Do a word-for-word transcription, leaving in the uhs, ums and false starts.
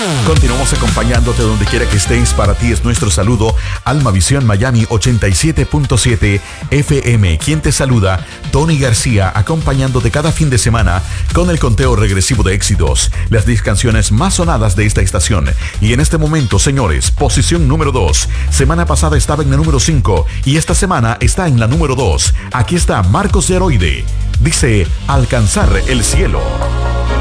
Continuamos acompañándote donde quiera que estés. Para ti es nuestro saludo. Alma Visión Miami ochenta y siete punto siete F M. Quien te saluda, Tony García, acompañándote cada fin de semana con el conteo regresivo de éxitos, las diez canciones más sonadas de esta estación. Y en este momento, señores, posición número dos. Semana pasada estaba en la número cinco y esta semana está en la número dos. Aquí está Marcos de Heroide. Dice, Alcanzar el cielo.